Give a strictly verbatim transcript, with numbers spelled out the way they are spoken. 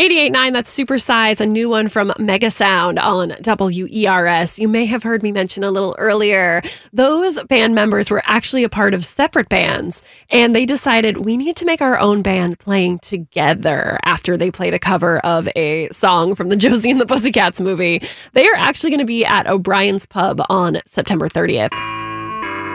eighty-eight point nine, that's Supersize, a new one from Mega Sound on W E R S. You may have heard me mention a little earlier, those band members were actually a part of separate bands, and they decided we need to make our own band playing together after they played a cover of a song from the Josie and the Pussycats movie. They are actually going to be at O'Brien's Pub on September thirtieth.